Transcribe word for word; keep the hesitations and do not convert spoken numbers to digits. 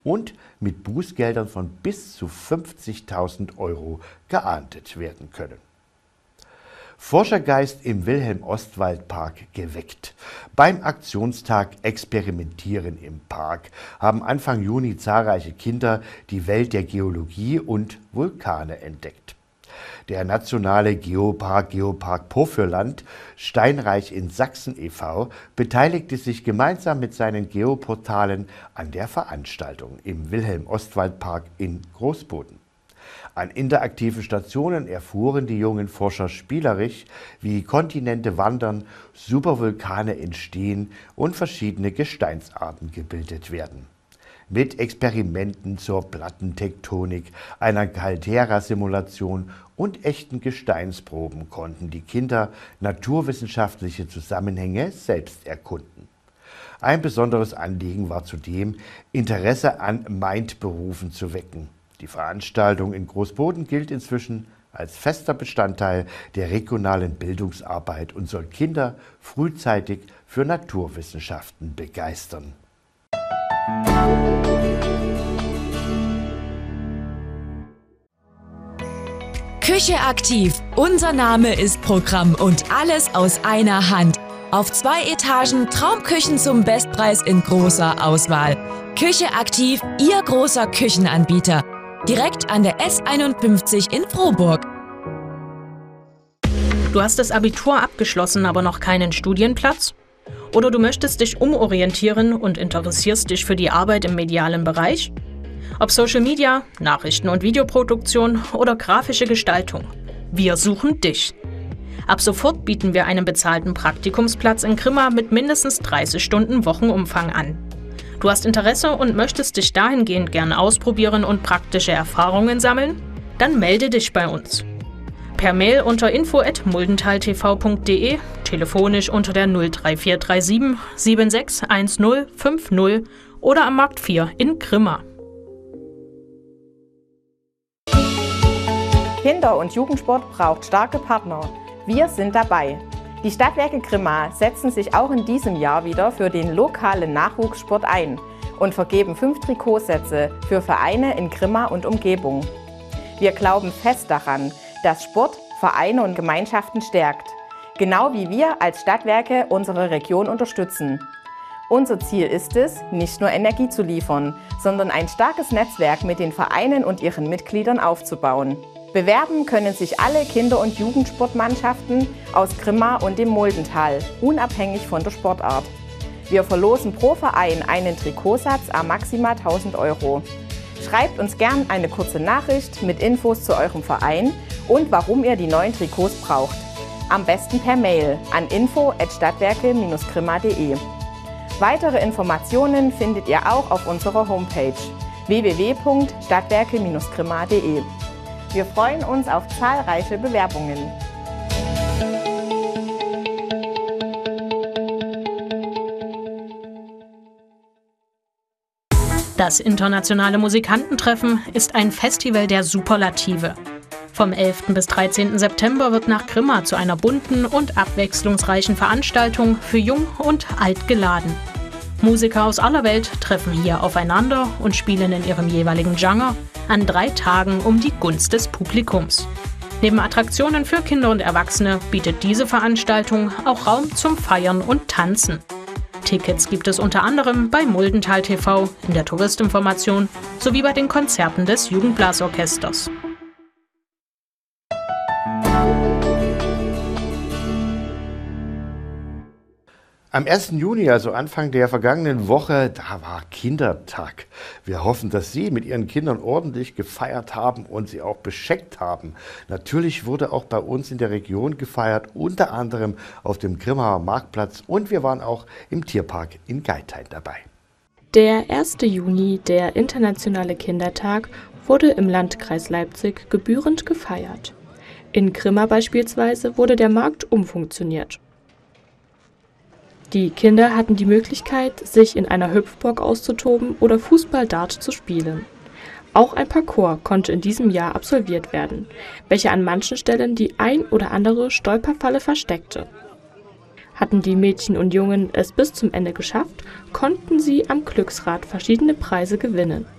und mit Bußgeldern von bis zu fünfzigtausend Euro geahndet werden können. Forschergeist im Wilhelm-Ostwald-Park geweckt. Beim Aktionstag Experimentieren im Park haben Anfang Juni zahlreiche Kinder die Welt der Geologie und Vulkane entdeckt. Der nationale Geopark Geopark Porfürland Steinreich in Sachsen e V beteiligte sich gemeinsam mit seinen Geoportalen an der Veranstaltung im Wilhelm-Ostwald-Park in Großboden. An interaktiven Stationen erfuhren die jungen Forscher spielerisch, wie Kontinente wandern, Supervulkane entstehen und verschiedene Gesteinsarten gebildet werden. Mit Experimenten zur Plattentektonik, einer Caldera-Simulation und echten Gesteinsproben konnten die Kinder naturwissenschaftliche Zusammenhänge selbst erkunden. Ein besonderes Anliegen war zudem, Interesse an MIND-Berufen zu wecken. Die Veranstaltung in Großboden gilt inzwischen als fester Bestandteil der regionalen Bildungsarbeit und soll Kinder frühzeitig für Naturwissenschaften begeistern. Küche aktiv. Unser Name ist Programm und alles aus einer Hand. Auf zwei Etagen Traumküchen zum Bestpreis in großer Auswahl. Küche aktiv, Ihr großer Küchenanbieter. Direkt an der S einundfünfzig in Frohburg. Du hast das Abitur abgeschlossen, aber noch keinen Studienplatz? Oder du möchtest dich umorientieren und interessierst dich für die Arbeit im medialen Bereich? Ob Social Media, Nachrichten- und Videoproduktion oder grafische Gestaltung. Wir suchen dich. Ab sofort bieten wir einen bezahlten Praktikumsplatz in Grimma mit mindestens dreißig Stunden Wochenumfang an. Du hast Interesse und möchtest dich dahingehend gern ausprobieren und praktische Erfahrungen sammeln? Dann melde dich bei uns. Per Mail unter info at muldentaltv punkt de, telefonisch unter der null drei vier drei sieben sieben sechs eins null fünf null oder am Markt vier in Grimma. Kinder- und Jugendsport braucht starke Partner. Wir sind dabei. Die Stadtwerke Grimma setzen sich auch in diesem Jahr wieder für den lokalen Nachwuchssport ein und vergeben fünf Trikotsätze für Vereine in Grimma und Umgebung. Wir glauben fest daran, dass Sport Vereine und Gemeinschaften stärkt, genau wie wir als Stadtwerke unsere Region unterstützen. Unser Ziel ist es, nicht nur Energie zu liefern, sondern ein starkes Netzwerk mit den Vereinen und ihren Mitgliedern aufzubauen. Bewerben können sich alle Kinder- und Jugendsportmannschaften aus Grimma und dem Muldental, unabhängig von der Sportart. Wir verlosen pro Verein einen Trikotsatz à maximal tausend Euro. Schreibt uns gern eine kurze Nachricht mit Infos zu eurem Verein und warum ihr die neuen Trikots braucht. Am besten per Mail an info at stadtwerke Bindestrich grimma punkt de. Weitere Informationen findet ihr auch auf unserer Homepage w w w punkt stadtwerke Bindestrich grimma punkt de. Wir freuen uns auf zahlreiche Bewerbungen. Das internationale Musikantentreffen ist ein Festival der Superlative. Vom elften bis dreizehnten September wird nach Grimma zu einer bunten und abwechslungsreichen Veranstaltung für Jung und Alt geladen. Musiker aus aller Welt treffen hier aufeinander und spielen in ihrem jeweiligen Genre an drei Tagen um die Gunst des Publikums. Neben Attraktionen für Kinder und Erwachsene bietet diese Veranstaltung auch Raum zum Feiern und Tanzen. Tickets gibt es unter anderem bei Muldental T V, in der Touristinformation sowie bei den Konzerten des Jugendblasorchesters. Am ersten Juni, also Anfang der vergangenen Woche, da war Kindertag. Wir hoffen, dass Sie mit Ihren Kindern ordentlich gefeiert haben und sie auch beschenkt haben. Natürlich wurde auch bei uns in der Region gefeiert, unter anderem auf dem Grimmaer Marktplatz, und wir waren auch im Tierpark in Geithain dabei. Der erste Juni, der Internationale Kindertag, wurde im Landkreis Leipzig gebührend gefeiert. In Grimma beispielsweise wurde der Markt umfunktioniert. Die Kinder hatten die Möglichkeit, sich in einer Hüpfburg auszutoben oder Fußball-Dart zu spielen. Auch ein Parcours konnte in diesem Jahr absolviert werden, welcher an manchen Stellen die ein oder andere Stolperfalle versteckte. Hatten die Mädchen und Jungen es bis zum Ende geschafft, konnten sie am Glücksrad verschiedene Preise gewinnen.